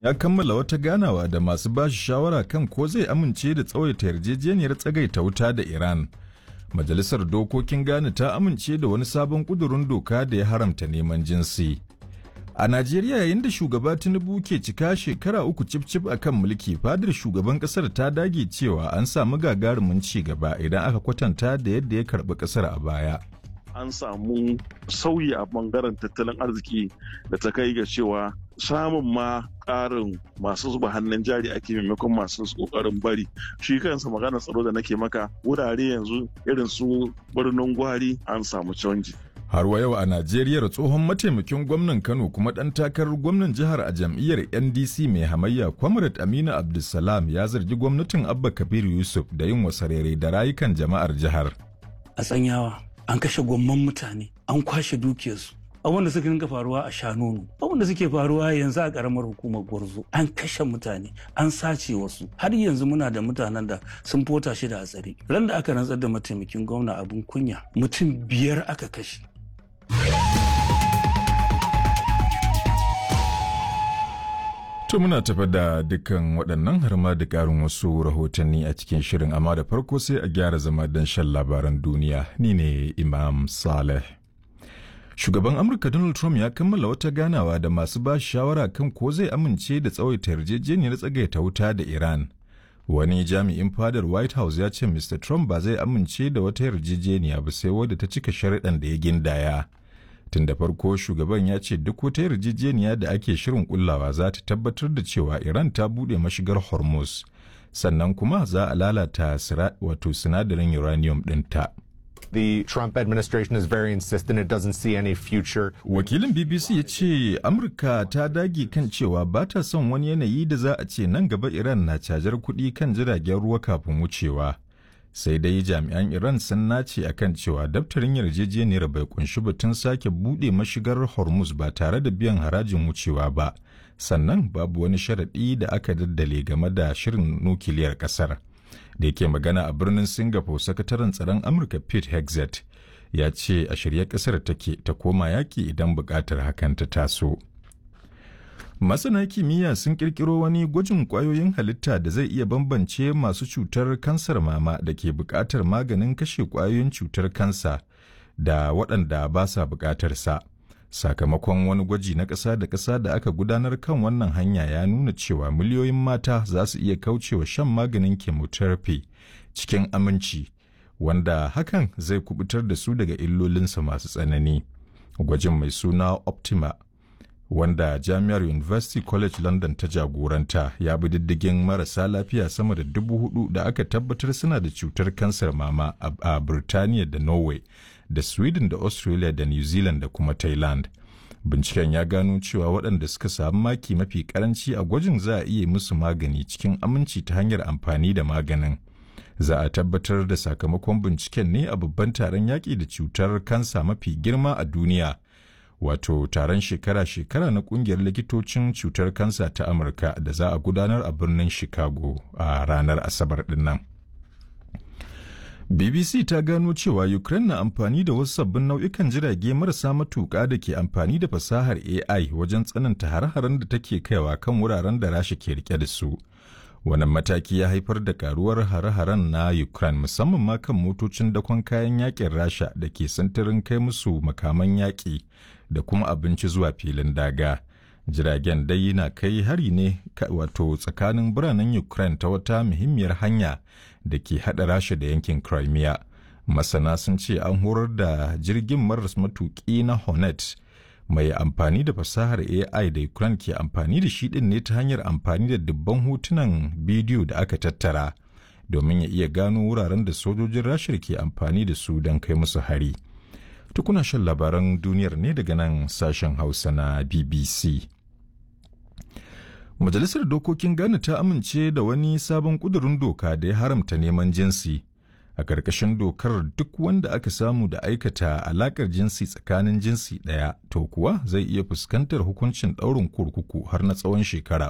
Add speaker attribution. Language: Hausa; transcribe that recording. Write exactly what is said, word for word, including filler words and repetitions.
Speaker 1: ya kammala wata ganawa da masu bashi shawara kan ko zai amince da tsawaita yarjejeniyar tsagaita wuta da Iran. Majalisar Dokokin Ghana ta amince da wani sabon ƙudurin doka da ya haramta neman jinsi. A Najeriya, yayin da shugaba Tinubu ke cika shekara uku cif-cif a kan mulki, fadar shugaban kasar ta dage cewa an samu gagarumin ci gaba idan aka kwatanta da yadda ya karɓi kasar a baya.
Speaker 2: An samu sauyi a bangaren tattalin arziki da ta kai ga cewa samun ma ƙarin masu zuba hannun jari ake maimakon masu ƙoƙarin bari. Shi kansa maganar tsaro da nake maka, wurare yanzu irin su birnin Gwari an samu canji.
Speaker 1: Har wa yau a Najeriya, tsohon mataimakin gwamnan Kano kuma ɗan takarar gwamnan jihar a jam'iyyar N D C mai hamayya Comrade Aminu Abdulsalam ya zargi gwamnatin Abba Kabir Yusuf da yin wasarere da rayukan jama'ar jihar.
Speaker 3: A Tsanyawa an kashe gwamman mutane, an kwashe dukiyarsu. Abin da suka dinga faruwa a Shanonu, abin da suke faruwa yanzu a karamar hukumar Gwarzo, an kashe mutane, an sace wasu. Har yanzu muna da mutanen da sun fota shi da a tsare. Ran da aka rantsar da mataimakin gwamna abin kunya, mutum biyar aka kashe.
Speaker 1: To muna tafa da dukkan waɗannan har ma da ƙarin wasu rahotanni a cikin shirin, amma da farko sai a gyara zama don shan labaran duniya. Ni ne Imam Saleh. Shugaban Amurka Donald Trump ya kammala wata ganawa da masu ba shawara kan ko zai amince da tsawaita yarjejeniyar tsagaita wuta da Iran. Wani jami'in fadar White House ya ce Mister Trump ba zai amince da wata yarjejeniya ba sai wadda ta cika sharuɗan da ya gindaya. Tun da farko shugaban ya ce duk wata yarjejeniya da ake shirin kullawa za ta tabbatar da cewa Iran ta buɗe mashigar Hormuz, sannan kuma za a lalata wato sinadarin uranium ɗinta.
Speaker 4: The Trump administration is very insistent it doesn't see any future.
Speaker 1: Wakilin B B C ya ce Amurka ta dage kan cewa ba ta son wani yanayi da za a ce nan gaba Iran na cajar kuɗi kan jiragen ruwa kafin wucewa. Sai dai jami'an Iran sun nace akan cewa daftarin yarjejeniyar bai kunshi batun sake buɗe mashigar Hormuz ba tare da biyan harajin wucewa ba, sannan babu wani sharaɗi da aka daddale game da shirin nukiliyar ƙasar. Da yake magana a birnin Singapore, sakataren tsaron Amurka Pete Hegseth ya ce a shirye ƙasar take ta koma yaƙi idan buƙatar hakan ta taso. Masana kimiyya sun ƙirƙiro wani gwajin ƙwayoyin halitta da zai iya bambance masu cutar kansar mama da ke buƙatar maganin kashe ƙwayoyin cutar kansa da waɗanda ba sa buƙatar sa. Sakamakon wani gwaji na ƙasa da ƙasa da aka gudanar kan wannan hanya ya nuna cewa miliyoyin mata za su iya kaucewa shan maganin chemotherapy cikin aminci, wanda hakan zai kubutar da su daga illolinsa masu tsanani. Gwajin mai suna Optima, wanda Jami'ar University College London ta jagoranta, ya bi diddigin marasa lafiya sama da dubu hudu da aka tabbatar suna da cutar kansar mama a Birtaniya da Norway da Sweden da Australia da New Zealand da kuma Thailand. Binciken ya gano cewa waɗanda suka samu maki mafi karanci a gwajin za a iya musu magani cikin aminci ta hanyar amfani da maganin. Za a tabbatar da sakamakon binciken ne a babban taron yaƙi da cutar kansa mafi girma a duniya, wato taron shekara-shekara na ƙungiyar likitocin cutar kansa ta Amurka da za a gudanar a birnin Chicago a ranar Asabar ɗin nan. B B C ta gano cewa Ukraine na amfani da wasu sabbin nau'ikan jirage marasa matuƙa da ke amfani da fasahar A I wajen tsananta hare-haren da take kaiwa kan wuraren da Rasha ke rike da su. Wannan mataki ya haifar da karuwar hare-haren na Ukraine musamman ma kan motocin dakon kayan yakin Rasha da ke sintirin kai musu makaman yaƙi da kuma abinci zuwa filin daga. Jiragen dai na kai hari ne wato tsakanin biranen Ukraine ta wata muhimmiyar hanya da ke haɗa Rasha da yankin Crimea. Masana sun ce an horar da jirgin maras matuƙi na Hornet mai amfani da fasahar A I da Ukraine ke amfani da shi ɗin ne ta hanyar amfani da dubban hotunan bidiyo da aka tattara domin ya iya gano wuraren da sojojin Rasha ke amfani da su don kai musu hari. Tukuna shan labaran duniyar ne daga nan sashen Hausa na B B C. Majalisar Dokokin Ghana ta amince da wani sabon ƙudurin doka da ya haramta neman jinsi. A ƙarƙashin dokar, duk wanda aka samu da aikata alaƙar jinsi tsakanin jinsi ɗaya, to kuwa zai iya fuskantar hukuncin ɗaurin kurkuku har na tsawon shekara